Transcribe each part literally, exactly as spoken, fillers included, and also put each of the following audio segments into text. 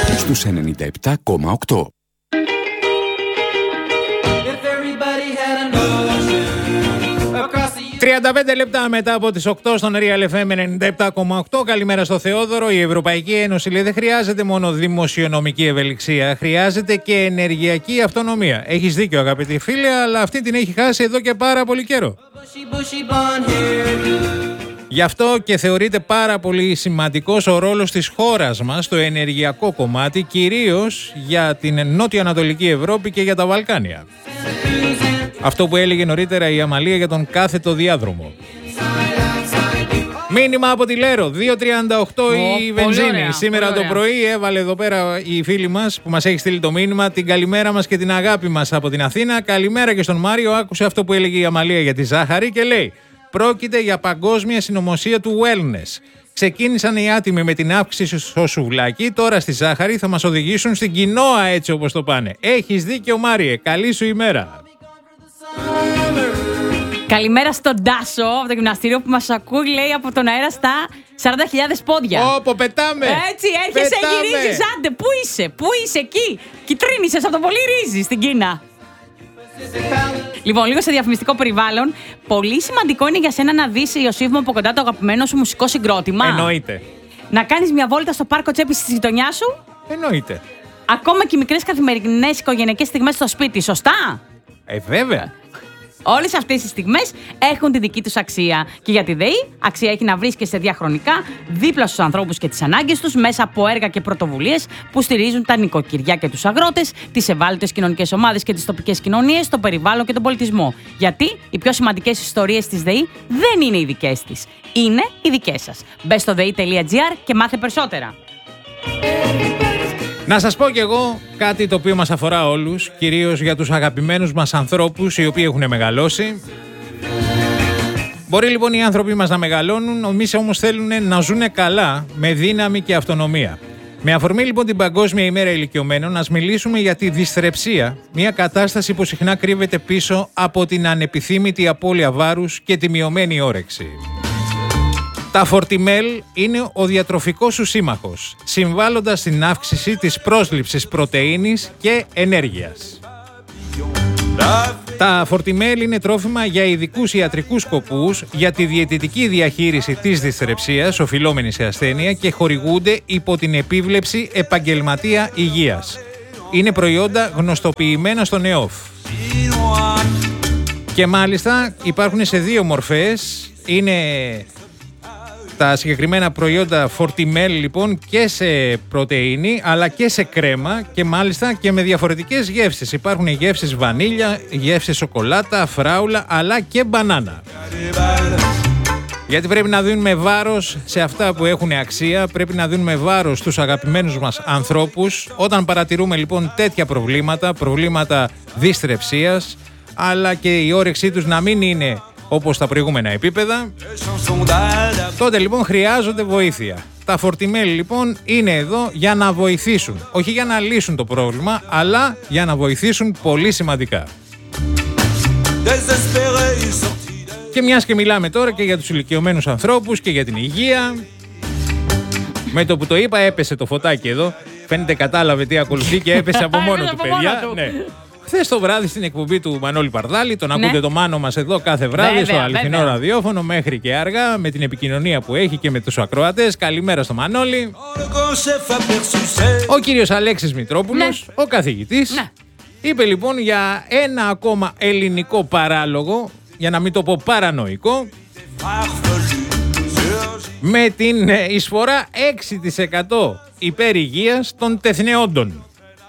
στους ενενήντα επτά κόμμα οκτώ. τριάντα πέντε λεπτά μετά από τις οκτώ στον Real εφ εμ ενενήντα επτά κόμμα οκτώ. Καλημέρα στο Θεόδωρο. Η Ευρωπαϊκή Ένωση λέει δεν χρειάζεται μόνο δημοσιονομική ευελιξία, χρειάζεται και ενεργειακή αυτονομία. Έχεις δίκιο αγαπητή φίλε, αλλά αυτή την έχει χάσει εδώ και πάρα πολύ καιρό. Γι' αυτό και θεωρείται πάρα πολύ σημαντικός ο ρόλος της χώρας μας στο ενεργειακό κομμάτι, κυρίως για την νότιο-ανατολική Ευρώπη και για τα Βαλκάνια. Αυτό που έλεγε νωρίτερα η Αμαλία για τον κάθετο διάδρομο. Μήνυμα από τη Λέρο, δύο τριάντα οκτώ oh, η βενζίνη. Ωραία, Σήμερα το πρωί έβαλε εδώ πέρα η φίλη μας που μας έχει στείλει το μήνυμα την καλημέρα μας και την αγάπη μας από την Αθήνα. Καλημέρα και στον Μάριο, άκουσε αυτό που έλεγε η Αμαλία για τη ζάχαρη και λέει: πρόκειται για παγκόσμια συνωμοσία του wellness. Ξεκίνησαν οι άτιμοι με την αύξηση στο σουβλάκι, τώρα στη ζάχαρη θα μας οδηγήσουν στην κοινόα έτσι όπως το πάνε. Έχεις δίκιο Μάριε, καλή σου ημέρα. Καλημέρα στον Τάσο από το γυμναστήριο που μας ακούει, λέει, από τον αέρα στα σαράντα χιλιάδες πόδια. Όπο, πετάμε! Έτσι, έρχεσαι, πετάμε. γυρίζεις, άντε, πού είσαι, πού είσαι εκεί. Κιτρίνησες από το πολύ ρύζι στην Κίνα. Λοιπόν, λίγο σε διαφημιστικό περιβάλλον. Πολύ σημαντικό είναι για σένα να δεις, Ιωσήφ μου, από κοντά το αγαπημένο σου μουσικό συγκρότημα. Εννοείται. Να κάνεις μια βόλτα στο πάρκο Τσέπης στη γειτονιά σου. Εννοείται. Ακόμα και οι μικρές καθημερινές οικογενειακές στιγμές στο σπίτι, σωστά? Ε, βέβαια. Όλες αυτές οι στιγμές έχουν τη δική τους αξία. Και για τη ΔΕΗ, αξία έχει να βρίσκεσαι διαχρονικά δίπλα στους ανθρώπους και τις ανάγκες τους μέσα από έργα και πρωτοβουλίες που στηρίζουν τα νοικοκυριά και τους αγρότες, τις ευάλωτες κοινωνικές ομάδες και τις τοπικές κοινωνίες, το περιβάλλον και τον πολιτισμό. Γιατί οι πιο σημαντικές ιστορίες της ΔΕΗ δεν είναι οι δικές της. Είναι οι δικές σας. Μπες στο δεη τελεία τζι άρ και μάθε περισσότερα. Να σας πω κι εγώ κάτι το οποίο μας αφορά όλους, κυρίως για τους αγαπημένους μας ανθρώπους οι οποίοι έχουν μεγαλώσει. Μπορεί λοιπόν οι άνθρωποι μας να μεγαλώνουν, εμείς όμως θέλουν να ζουν καλά, με δύναμη και αυτονομία. Με αφορμή λοιπόν την Παγκόσμια ημέρα ηλικιωμένων, ας μιλήσουμε για τη δυσθρεψία, μια κατάσταση που συχνά κρύβεται πίσω από την ανεπιθύμητη απώλεια βάρους και τη μειωμένη όρεξη. Τα Φορτιμέλ είναι ο διατροφικός σου σύμμαχος, συμβάλλοντας στην αύξηση της πρόσληψης πρωτεΐνης και ενέργειας. Τα Φορτιμέλ είναι τρόφιμα για ειδικούς ιατρικούς σκοπούς, για τη διαιτητική διαχείριση της δυσθρεψίας οφειλόμενης σε ασθένεια και χορηγούνται υπό την επίβλεψη επαγγελματία υγείας. Είναι προϊόντα γνωστοποιημένα στον ΕΟΦ. Και μάλιστα υπάρχουν σε δύο μορφές, είναι τα συγκεκριμένα προϊόντα Fortimel λοιπόν και σε πρωτεΐνη αλλά και σε κρέμα και μάλιστα και με διαφορετικές γεύσεις. Υπάρχουν γεύσεις βανίλια, γεύσεις σοκολάτα, φράουλα αλλά και μπανάνα. Γιατί πρέπει να δίνουμε βάρος σε αυτά που έχουν αξία, πρέπει να δίνουμε βάρος στους αγαπημένους μας ανθρώπους. Όταν παρατηρούμε λοιπόν τέτοια προβλήματα, προβλήματα δυσθρεψίας αλλά και η όρεξή τους να μην είναι όπως τα προηγούμενα επίπεδα, τότε λοιπόν χρειάζονται βοήθεια. Τα Fortimel λοιπόν είναι εδώ για να βοηθήσουν, όχι για να λύσουν το πρόβλημα, αλλά για να βοηθήσουν πολύ σημαντικά. Και μιας και μιλάμε τώρα και για τους ηλικιωμένους ανθρώπους και για την υγεία, με το που το είπα έπεσε το φωτάκι εδώ, φαίνεται κατάλαβε τι ακολουθεί και έπεσε από μόνο του, παιδιά. Ναι. Χθες το βράδυ στην εκπομπή του Μανώλη Παρδάλη, τον ακούτε, ναι, το Μάνο μας εδώ κάθε βράδυ, βέβαια, στο αληθινό βέβαια. ραδιόφωνο μέχρι και αργά με την επικοινωνία που έχει και με τους ακροατές. Καλημέρα στο Μανώλη. Ο κύριος Αλέξης Μητρόπουλος, ναι, ο καθηγητής, ναι, είπε λοιπόν για ένα ακόμα ελληνικό παράλογο, για να μην το πω παρανοϊκό, με την εισφορά έξι τοις εκατό υπέρ υγείας των τεθνεόντων.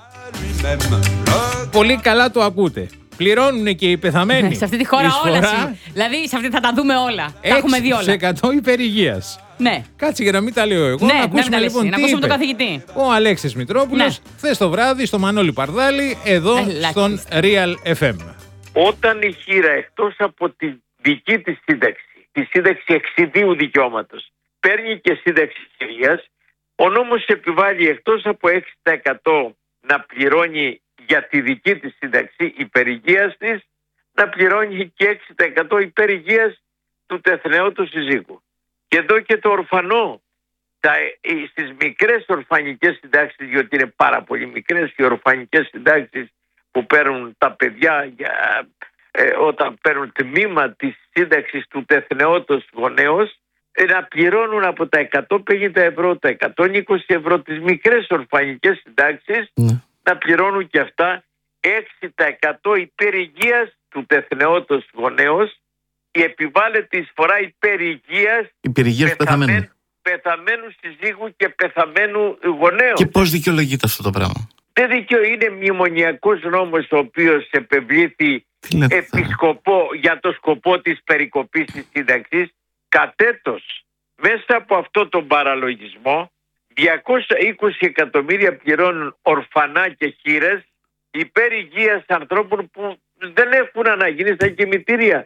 Πολύ καλά το ακούτε. Πληρώνουν και οι πεθαμένοι. Σε αυτή τη χώρα όλα. Δηλαδή, σε αυτή θα τα δούμε όλα. Τα έχουμε δει όλα. έξι τοις εκατό υπέρ υγείας. Ναι. Κάτσε για να μην τα λέω εγώ. Ναι, να ακούσουμε να λοιπόν να τι ακούσουμε είπε τον καθηγητή. ο Αλέξης Μητρόπουλος, ναι, χθες το βράδυ στο Μανώλη Παρδάλη, εδώ Ελάχιστα. στον Real εφ εμ. Όταν η χείρα εκτός από τη δική της σύνταξη, τη σύνταξη εξιδίου δικαιώματος, παίρνει και σύνταξη χειρίας, ο νόμος επιβάλλει εκτός από έξι τοις εκατό να πληρώνει για τη δική της σύνταξη υπερηγείας της, να πληρώνει και έξι τοις εκατό υπερηγείας του τεθνεώτου συζύγου. Και εδώ και το ορφανό Στις μικρές ορφανικές συντάξεις, διότι είναι πάρα πολύ μικρές οι ορφανικές συντάξεις που παίρνουν τα παιδιά για, ε, όταν παίρνουν τμήμα της σύνταξης του τεθνεότος γονέως, ε, να πληρώνουν από τα εκατόν πενήντα ευρώ, τα εκατόν είκοσι ευρώ, τις μικρές ορφανικές συντάξεις, ναι. να πληρώνουν και αυτά έξι τοις εκατό υπερηγείας του τεθνεότος γονέως, η επιβάλλεται εισφορά υπερηγείας υπερηγείας πεθαμένου. πεθαμένου συζύγου και πεθαμένου γονέου. Και πώς δικαιολογείται αυτό το πράγμα? Δεν δικαιώ, είναι μνημονιακός νόμος ο οποίος επευλήθη επισκοπό για το σκοπό της περικοπής της σύνταξης. Κατέτος, μέσα από αυτό τον παραλογισμό, διακόσια είκοσι εκατομμύρια πληρώνουν ορφανά και χήρες υπέρ υγείας ανθρώπων που δεν έχουν αναγίνει στα κημητήρια.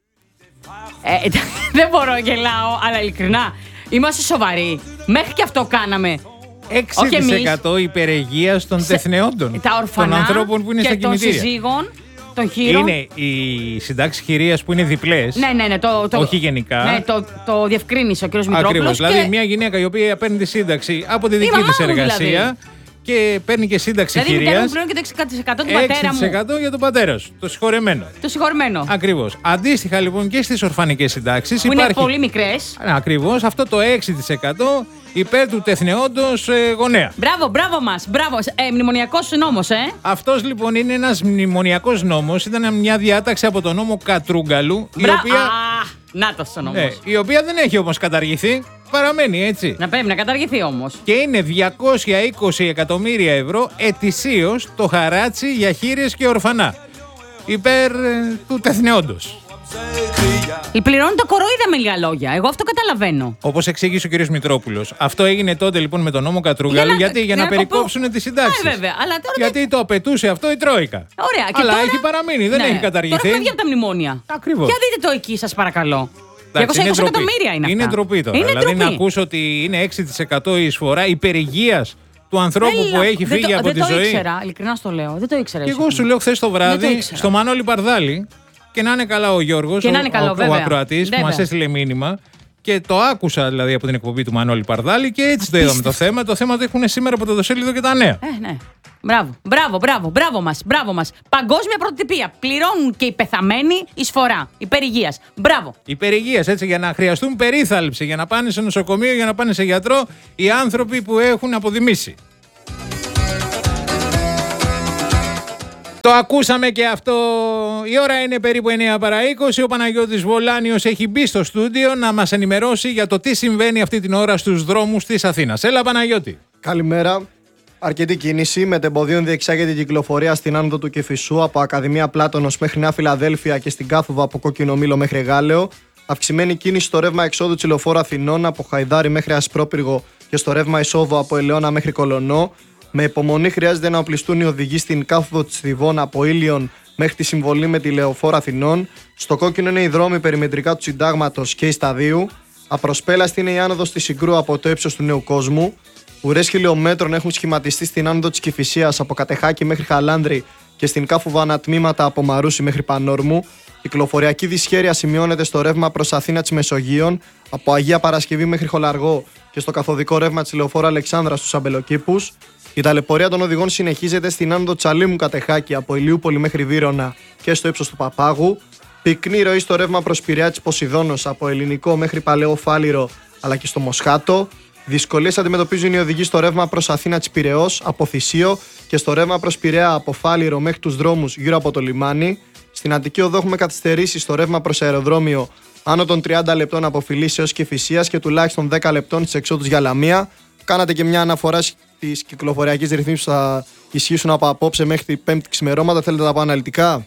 Ε, δεν μπορώ, γελάω, αλλά ειλικρινά. Είμαστε σοβαροί. Μέχρι και αυτό κάναμε. έξι τοις εκατό υπερεγείας των σε... τεθνεόντων. Τα ορφανά των ανθρώπων που είναι και στα κημητήρια. Των συζύγων, των χείρων. Είναι οι συντάξεις χειρίας που είναι διπλές. Ναι, ναι, ναι. Το, το, όχι γενικά. Ναι, το, το διευκρίνησε ο κ. Μητρόπουλος. Ακριβώς. Και... Δηλαδή, μια γυναίκα η οποία παίρνει τη σύνταξη από τη δική της εργασία. Δηλαδή. Και παίρνει και σύνταξη δηλαδή, χειρίας. Δηλαδή, πλέον και το έξι τοις εκατό του πατέρα μου. έξι τοις εκατό για τον πατέρα σου, το συγχωρεμένο. Το συγχωρεμένο. Ακριβώς. Αντίστοιχα λοιπόν και στις ορφανικές συντάξεις που υπάρχει. Είναι πολύ μικρές. Ακριβώς, αυτό το έξι τοις εκατό υπέρ του τεθνεόντος ε, γονέα. Μπράβο, μπράβο μας. Μπράβο. Ε, μνημονιακός νόμος, ε. Αυτός λοιπόν είναι ένας μνημονιακός νόμος. Ήταν μια διάταξη από τον νόμο Κατρούγκαλου. Μπρα... Η οποία... Α, νάτος ο νόμος. Ε, η οποία δεν έχει όμως καταργηθεί. Παραμένει έτσι. Να πρέπει να καταργηθεί όμως. Και είναι διακόσια είκοσι εκατομμύρια ευρώ ετησίως το χαράτσι για χείρες και ορφανά. Υπέρ ε, του τεθνεόντος. Πληρώνει το κορόιδα με λίγα λόγια. Εγώ αυτό καταλαβαίνω. Όπως εξήγησε ο κ. Μητρόπουλος. Αυτό έγινε τότε λοιπόν με τον νόμο Κατρούγκαλου. Για να, γιατί για να, να περικόψουν τις συντάξεις. Ε, βέβαια. Αλλά τώρα γιατί δεν... το απαιτούσε αυτό η Τρόικα. Ωραία. Και αλλά τώρα... έχει παραμείνει, δεν ναι. έχει καταργηθεί. Τώρα φεύγει από τα μνημόνια. Ακριβώς. Για δείτε το εκεί, σας παρακαλώ. διακόσια είκοσι εκατομμύρια είναι αυτά. Είναι ντροπή τώρα. Είναι δηλαδή ντροπή. να ακούσω ότι είναι έξι τοις εκατό η εισφορά υπερηγείας του ανθρώπου Έλα, που έχει φύγει το, από δεν τη το ζωή. Ήξερα, ειλικρινά στο λέω. Δεν το ήξερα. Και εγώ σου λέω χθες το βράδυ στο Μανώλη Παρδάλη. Και να είναι καλά ο Γιώργος, ο, ο, ο ακροατής που μας έστειλε μήνυμα. Και το άκουσα δηλαδή από την εκπομπή του Μανώλη Παρδάλη και έτσι το είδαμε το θέμα. Το θέμα το έχουν σήμερα από το Δοσέλιδο και τα νέα. Ε, ναι. Μπράβο, μπράβο, μπράβο, μπράβο μας, μπράβο μας. Παγκόσμια πρωτοτυπία. Πληρώνουν και οι πεθαμένοι εισφορά υπερηγείας. Μπράβο. Υπερηγείας, έτσι, για να χρειαστούν περίθαλψη, για να πάνε σε νοσοκομείο, για να πάνε σε γιατρό οι άνθρωποι που έχουν αποδημήσει. Το ακούσαμε και αυτό. Η ώρα είναι περίπου εννιά παρά είκοσι. Ο Παναγιώτης Βολάνιος έχει μπει στο στούντιο να μας ενημερώσει για το τι συμβαίνει αυτή την ώρα στους δρόμους της Αθήνας. Έλα, Παναγιώτη. Καλημέρα. Αρκετή κίνηση. Μετεμποδίων διεξάγεται η κυκλοφορία στην άνοδο του Κηφισού από Ακαδημία Πλάτωνος μέχρι Νέα Φιλαδέλφια και στην Κάθοβα από Κόκκινο Μήλο μέχρι Γάλεο. Αυξημένη κίνηση στο ρεύμα εξόδου της λεωφόρου Αθηνών από Χαϊδάρι μέχρι Ασπρόπυργο και στο ρεύμα εισόδου από Ελαιώνα μέχρι Κολονό. Με υπομονή χρειάζεται να οπλιστούν οι οδηγοί στην κάθοδο της Θηβών από Ήλιον μέχρι τη συμβολή με τη λεωφόρο Αθηνών. Στο κόκκινο είναι οι δρόμοι περιμετρικά του Συντάγματος και η Σταδίου. Απροσπέλαστη είναι η άνοδος της Συγκρού από το ύψος του Νέου Κόσμου. Ουρές χιλιομέτρων έχουν σχηματιστεί στην άνοδο της Κηφισίας από Κατεχάκη μέχρι Χαλάνδρη και στην Κάφουβα ανατμήματα από Μαρούσι μέχρι Πανόρμου. Κυκλοφοριακή δυσχέρεια σημειώνεται στο ρεύμα προς Αθήνα της Μεσογείων από Αγία Παρασκευή μέχρι Χολαργό και στο καθοδικό ρεύμα της λεωφόρου Αλεξάνδρα στους Αμπελοκήπους. Η ταλαιπωρία των οδηγών συνεχίζεται στην άνοδο Τσαλίμου Κατεχάκη από Ηλιούπολη μέχρι Βύρωνα και στο ύψος του Παπάγου. Πυκνή ροή στο ρεύμα προς Πειραιά της Ποσειδώνος από Ελληνικό μέχρι Παλαιό Φάληρο αλλά και στο Μοσχάτο. Δυσκολίες αντιμετωπίζουν οι οδηγοί στο ρεύμα προς Αθήνα της Πειραιώς από Θησίο και στο ρεύμα προς Πειραιά από Φάληρο μέχρι τους δρόμους γύρω από το λιμάνι. Στην Αττική Οδό έχουμε καθυστερήσει στο ρεύμα προς αεροδρόμιο άνω των τριάντα λεπτών από Φιλής έως Κηφισίας και τουλάχιστον δέκα λεπτών στις εξόδους για Λαμία. Κάνατε και μια αναφορά στις κυκλοφοριακές ρυθμίσεις που θα ισχύσουν από απόψε μέχρι την Πέμπτη ξημερώματα. Θέλετε να τα πω αναλυτικά?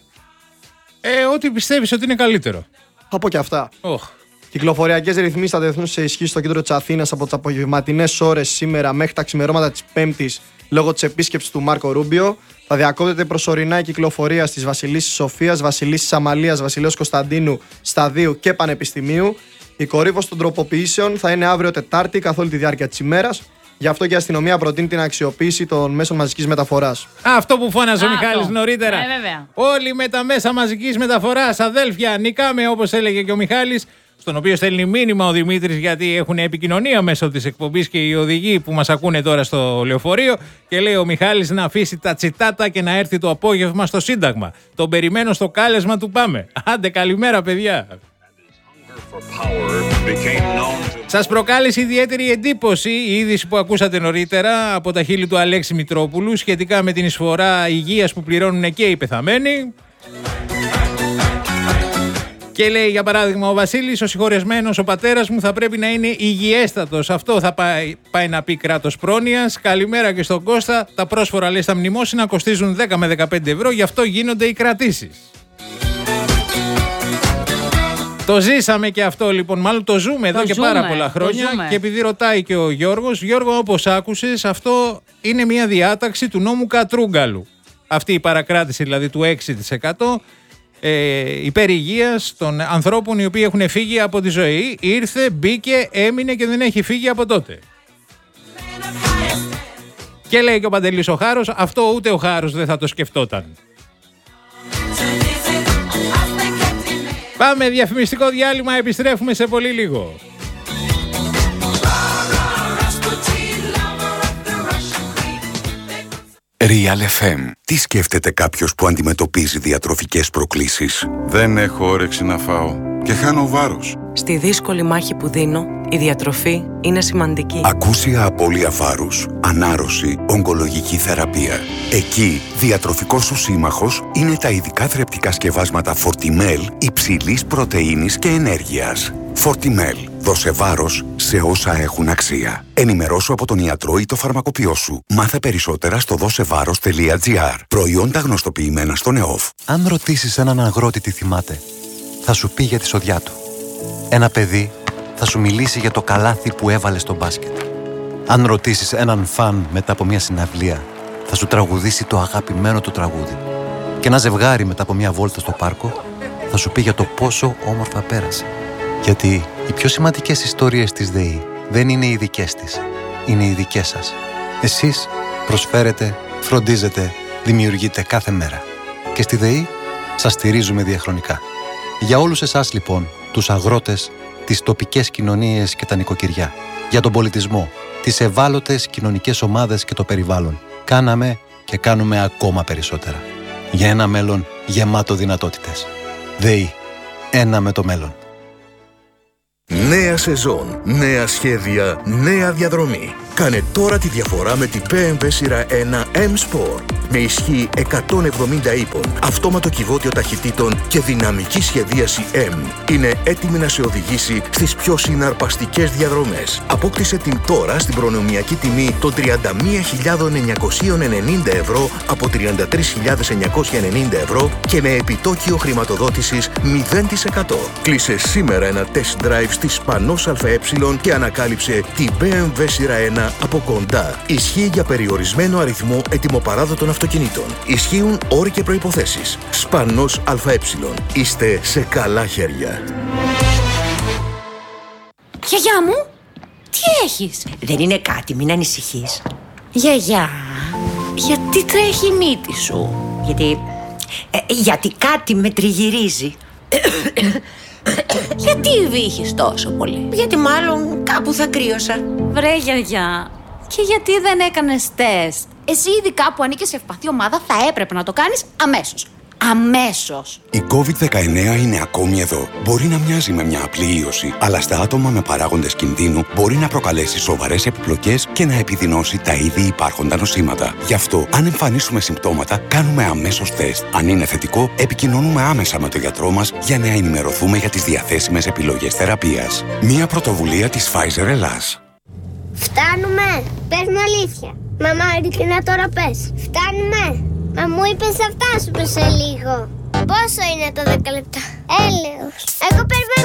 Ε, ό,τι πιστεύεις ότι είναι καλύτερο. Θα πω και αυτά. Oh. Κυκλοφοριακές ρυθμίσεις θα τεθούν σε ισχύ στο κέντρο της Αθήνας από τις απογευματινές ώρες σήμερα μέχρι τα ξημερώματα της Πέμπτης λόγω της επίσκεψης του Μάρκο Ρούμπιο. Θα διακόπτεται προσωρινά η κυκλοφορία στις Βασιλίσσης Σοφίας, Βασιλίσσης Αμαλίας, Βασιλέως Κωνσταντίνου, Σταδίου και Πανεπιστημίου. Η κορύφωση των τροποποιήσεων θα είναι αύριο Τετάρτη καθ' όλη τη διάρκεια της ημέρας. Γι' αυτό και η αστυνομία προτείνει την αξιοποίηση των μέσων μαζικής μεταφοράς. Αυτό που φώναζε ο Μιχάλης νωρίτερα. Ε, Όλοι με τα μέσα μαζικής μεταφοράς, αδέλφια, νικάμε όπως έλεγε και ο Μιχάλης. στον οποίο στέλνει μήνυμα ο Δημήτρης, γιατί έχουν επικοινωνία μέσω της εκπομπής και οι οδηγοί που μας ακούνε τώρα στο λεωφορείο, και λέει ο Μιχάλης να αφήσει τα τσιτάτα και να έρθει το απόγευμα στο Σύνταγμα. Τον περιμένω στο κάλεσμα του Πάμε. Άντε, καλημέρα παιδιά. Σας προκάλεσε ιδιαίτερη εντύπωση η είδηση που ακούσατε νωρίτερα από τα χείλη του Αλέξη Μητρόπουλου σχετικά με την εισφορά υγείας που πληρώνουν και οι πεθαμένοι. Και λέει, για παράδειγμα, ο Βασίλης, ο συγχωρεσμένος, ο πατέρας μου θα πρέπει να είναι υγιέστατος. Αυτό θα πάει, πάει να πει κράτος πρόνοιας. Καλημέρα και στον Κώστα. Τα πρόσφορα, λέει, στα μνημόσυνα κοστίζουν δέκα με δεκαπέντε ευρώ, γι' αυτό γίνονται οι κρατήσεις. Το ζήσαμε και αυτό, λοιπόν, μάλλον το ζούμε εδώ το και ζούμε, πάρα πολλά χρόνια. Και επειδή ρωτάει και ο Γιώργος, Γιώργο, όπως άκουσες, αυτό είναι μια διάταξη του νόμου Κατρούγκαλου. Αυτή η παρακράτηση δηλαδή του έξι τοις εκατό ε, υπέρ υγείας των ανθρώπων οι οποίοι έχουν φύγει από τη ζωή. Ήρθε, μπήκε, έμεινε και δεν έχει φύγει από τότε. Και λέει και ο Παντελής ο Χάρος, αυτό ούτε ο Χάρος δεν θα το σκεφτόταν. Πάμε διαφημιστικό διάλειμμα, επιστρέφουμε σε πολύ λίγο. Real εφ εμ. Τι σκέφτεται κάποιος που αντιμετωπίζει διατροφικές προκλήσεις? Δεν έχω όρεξη να φάω και χάνω βάρος. Στη δύσκολη μάχη που δίνω, η διατροφή είναι σημαντική. Ακούσια απώλεια βάρους, ανάρρωση, ογκολογική θεραπεία. Εκεί, διατροφικός σου σύμμαχος είναι τα ειδικά θρεπτικά σκευάσματα Fortimel υψηλής πρωτεΐνης και ενέργειας. Fortimel. Δώσε βάρος σε όσα έχουν αξία. Ενημερώσου από τον ιατρό ή το φαρμακοποιό σου. Μάθε περισσότερα στο δώσεβάρος τελεία τζι άρ. Προϊόντα γνωστοποιημένα στον ΕΟΦ. Αν ρωτήσεις έναν αγρότη τι θυμάται, θα σου πει για τη σοδιά του. Ένα παιδί θα σου μιλήσει για το καλάθι που έβαλε στο μπάσκετ. Αν ρωτήσεις έναν φαν μετά από μια συναυλία, θα σου τραγουδήσει το αγαπημένο του τραγούδι. Και ένα ζευγάρι μετά από μια βόλτα στο πάρκο θα σου πει για το πόσο όμορφα πέρασε. Γιατί οι πιο σημαντικές ιστορίες της ΔΕΗ δεν είναι οι δικές της, είναι οι δικές σας. Εσείς προσφέρετε, φροντίζετε, δημιουργείτε κάθε μέρα. Και στη ΔΕΗ σας στηρίζουμε διαχρονικά. Για όλους εσάς λοιπόν, τους αγρότες, τις τοπικές κοινωνίες και τα νοικοκυριά, για τον πολιτισμό, τις ευάλωτες κοινωνικές ομάδες και το περιβάλλον, κάναμε και κάνουμε ακόμα περισσότερα. Για ένα μέλλον γεμάτο δυνατότητες. ΔΕΗ. Ένα με το μέλλον. Νέα σεζόν, νέα σχέδια, νέα διαδρομή. Κάνε τώρα τη διαφορά με την μπι εμ ντάμπλιου σειρά ένα M-Sport. Με ισχύ εκατόν εβδομήντα ύπων, αυτόματο κυβότιο ταχυτήτων και δυναμική σχεδίαση M. Είναι έτοιμη να σε οδηγήσει στις πιο συναρπαστικές διαδρομές. Απόκτησε την τώρα στην προνομιακή τιμή των τριάντα μία χιλιάδες εννιακόσια ενενήντα ευρώ από τριάντα τρεις χιλιάδες εννιακόσια ενενήντα ευρώ και με επιτόκιο χρηματοδότησης μηδέν τοις εκατό. Κλείσε σήμερα ένα test drive στη Σπανός ΑΕ και ανακάλυψε την μπι εμ ντάμπλιου σειρά ένα από κοντά. Ισχύει για περιορισμένο αριθμό ετοιμοπαράδοτων αυτοκινήτων. Ισχύουν όροι και προϋποθέσεις. Σπανός ΑΕ. Είστε σε καλά χέρια. Γιαγιά μου, τι έχεις? Δεν είναι κάτι, μην ανησυχείς. Γιαγιά, γιατί τρέχει η μύτη σου? Γιατί... Ε, γιατί κάτι με τριγυρίζει. Γιατί βύχεις τόσο πολύ? Γιατί μάλλον κάπου θα κρύωσα. Βρε γιαγιά, και γιατί δεν έκανες τεστ? Εσύ ειδικά που ανήκεις σε ευπαθή ομάδα θα έπρεπε να το κάνεις αμέσως. Αμέσως. Η κόβιντ δεκαεννέα είναι ακόμη εδώ. Μπορεί να μοιάζει με μια απλή ίωση, αλλά στα άτομα με παράγοντες κινδύνου μπορεί να προκαλέσει σοβαρές επιπλοκές και να επιδεινώσει τα ήδη υπάρχοντα νοσήματα. Γι' αυτό, αν εμφανίσουμε συμπτώματα, κάνουμε αμέσως τεστ. Αν είναι θετικό, επικοινωνούμε άμεσα με τον γιατρό μας για να ενημερωθούμε για τις διαθέσιμες επιλογές θεραπείας. Μια πρωτοβουλία της Pfizer Ελλάς. Φτάνουμε! Πες μου αλήθεια. Μαμά, ειλικρινά τώρα πες. Φτάνουμε! Μα μου είπες θα φτάσουμε σε λίγο. Πόσο είναι το δέκα λεπτά? Έλεος. Εγώ περιμένω